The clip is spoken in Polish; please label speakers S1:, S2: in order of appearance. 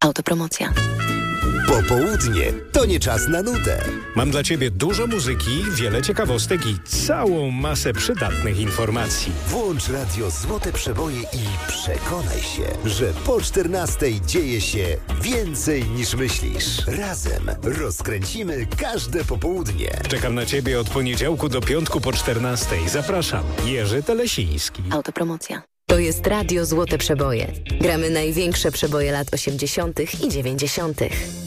S1: Autopromocja.
S2: Popołudnie to nie czas na nudę.
S3: Mam dla Ciebie dużo muzyki, wiele ciekawostek i całą masę przydatnych informacji.
S2: Włącz radio Złote Przeboje i przekonaj się, że po 14 dzieje się więcej niż myślisz. Razem rozkręcimy każde popołudnie.
S3: Czekam na Ciebie od poniedziałku do piątku po 14. Zapraszam. Jerzy Telesiński.
S1: Autopromocja.
S4: To jest Radio Złote Przeboje. Gramy największe przeboje lat 80. i 90.